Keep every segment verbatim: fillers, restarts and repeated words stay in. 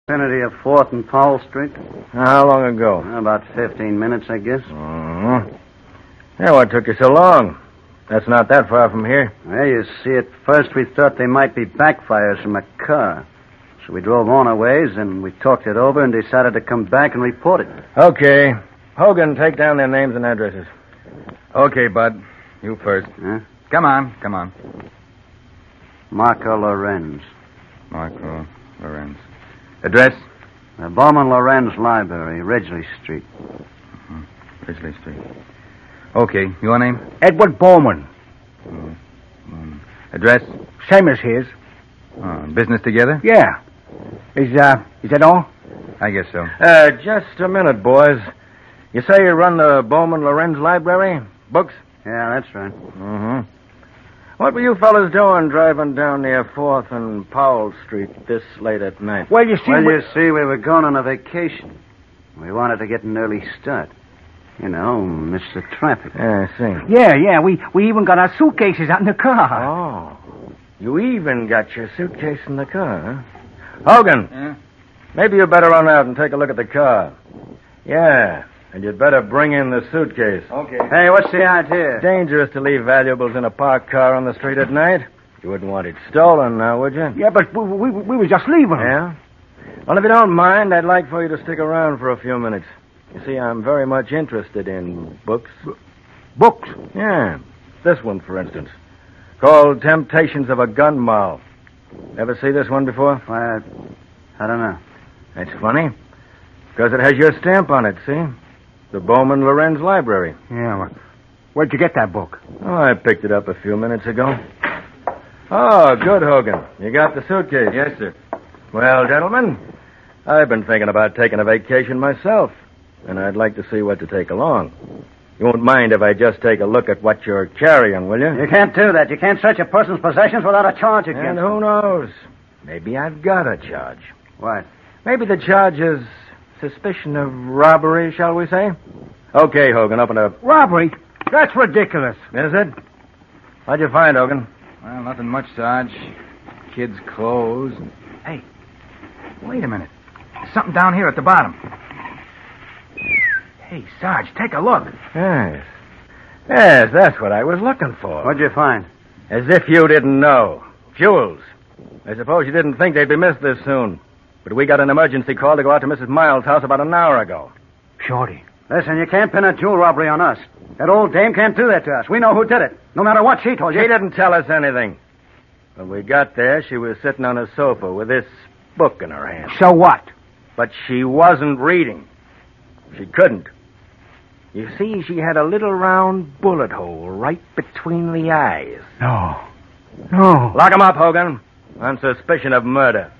Vicinity of fourth and Powell Street. How long ago? About fifteen minutes, I guess. Mm-hmm. Yeah, what took you so long? That's not that far from here. Well, you see, at first we thought they might be backfires from a car. So we drove on a ways, and we talked it over and decided to come back and report it. Okay. Hogan, take down their names and addresses. Okay, Bud. You first. Huh? Come on, come on. Marco Lorenz. Marco Lorenz. Address? The Bowman Lorenz Library, Ridgely Street. Uh-huh. Ridgely Street. Okay, your name? Edward Bowman. Oh, um, address? Same as his. Oh, business together? Yeah. Is, uh, is that all? I guess so. Uh, just a minute, boys. You say you run the Bowman Lorenz Library? Books? Yeah, that's right. Mm-hmm. What were you fellas doing driving down near fourth and Powell Street this late at night? Well, you see... Well, we... you see, we were going on a vacation. We wanted to get an early start. You know, miss the traffic. Yeah, I see. Yeah, yeah, we, we even got our suitcases out in the car. Oh. You even got your suitcase in the car, huh? Hogan. Yeah? Maybe you better run out and take a look at the car. Yeah, and you'd better bring in the suitcase. Okay. Hey, what's the idea? Dangerous to leave valuables in a parked car on the street at night. You wouldn't want it stolen now, would you? Yeah, but we, we, we were just leaving. Yeah? Well, if you don't mind, I'd like for you to stick around for a few minutes. You see, I'm very much interested in books. Books? Yeah. This one, for instance. Called Temptations of a Gun Moll. Ever see this one before? Why, I don't know. That's funny. Because it has your stamp on it, see? The Bowman Lorenz Library. Yeah, well, where'd you get that book? Oh, I picked it up a few minutes ago. Oh, good, Hogan. You got the suitcase. Yes, sir. Well, gentlemen, I've been thinking about taking a vacation myself, and I'd like to see what to take along. You won't mind if I just take a look at what you're carrying, will you? You can't do that. You can't search a person's possessions without a charge against And them. who knows? Maybe I've got a charge. What? Maybe the charge is suspicion of robbery, shall we say? Okay, Hogan, open up. Robbery? That's ridiculous. Is it? What'd you find, Hogan? Well, nothing much, Sarge. Kids' clothes. And... Hey, wait a minute. There's something down here at the bottom. Hey, Sarge, take a look. Yes. Yes, that's what I was looking for. What'd you find? As if you didn't know. Fuels. I suppose you didn't think they'd be missed this soon. But we got an emergency call to go out to Missus Miles' house about an hour ago. Shorty. Listen, you can't pin a jewel robbery on us. That old dame can't do that to us. We know who did it, no matter what she told you. She didn't tell us anything. When we got there, she was sitting on a sofa with this book in her hand. So what? But she wasn't reading. She couldn't. You see, she had a little round bullet hole right between the eyes. No. No. Lock him up, Hogan, on suspicion of murder.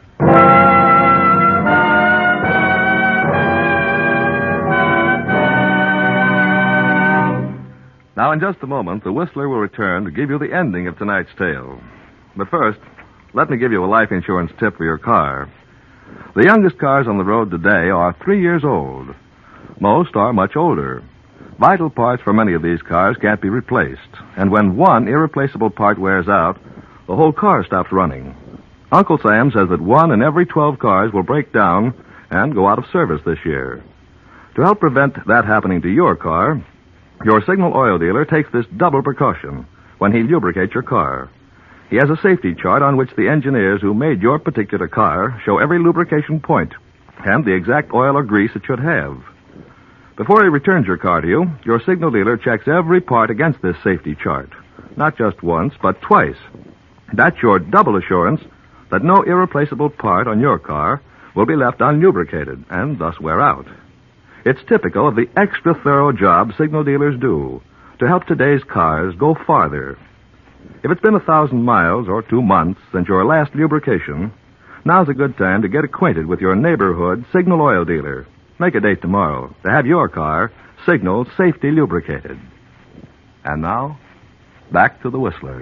Now, in just a moment, the Whistler will return to give you the ending of tonight's tale. But first, let me give you a life insurance tip for your car. The youngest cars on the road today are three years old. Most are much older. Vital parts for many of these cars can't be replaced. And when one irreplaceable part wears out, the whole car stops running. Uncle Sam says that one in every twelve cars will break down and go out of service this year. To help prevent that happening to your car, your Signal oil dealer takes this double precaution when he lubricates your car. He has a safety chart on which the engineers who made your particular car show every lubrication point and the exact oil or grease it should have. Before he returns your car to you, your Signal dealer checks every part against this safety chart. Not just once, but twice. That's your double assurance that no irreplaceable part on your car will be left unlubricated and thus wear out. It's typical of the extra thorough job Signal dealers do to help today's cars go farther. If it's been a thousand miles or two months since your last lubrication, now's a good time to get acquainted with your neighborhood Signal oil dealer. Make a date tomorrow to have your car Signal safety lubricated. And now, back to the Whistler.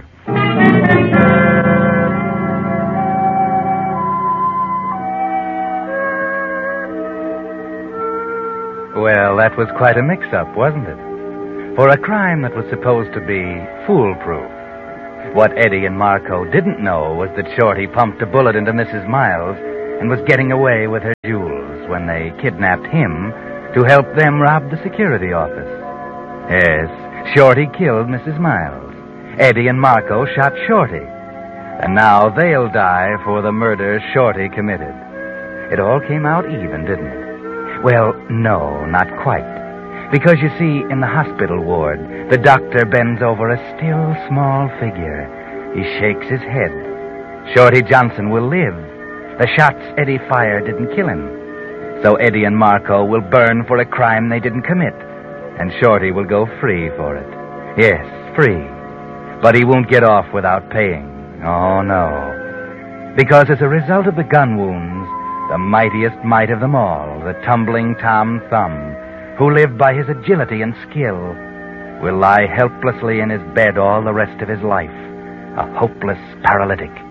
Well, that was quite a mix-up, wasn't it? For a crime that was supposed to be foolproof. What Eddie and Marco didn't know was that Shorty pumped a bullet into Missus Miles and was getting away with her jewels when they kidnapped him to help them rob the security office. Yes, Shorty killed Missus Miles. Eddie and Marco shot Shorty. And now they'll die for the murder Shorty committed. It all came out even, didn't it? Well, no, not quite. Because, you see, in the hospital ward, the doctor bends over a still small figure. He shakes his head. Shorty Johnson will live. The shots Eddie fired didn't kill him. So Eddie and Marco will burn for a crime they didn't commit. And Shorty will go free for it. Yes, free. But he won't get off without paying. Oh, no. Because as a result of the gun wounds, the mightiest might of them all, the tumbling Tom Thumb, who lived by his agility and skill, will lie helplessly in his bed all the rest of his life, a hopeless paralytic.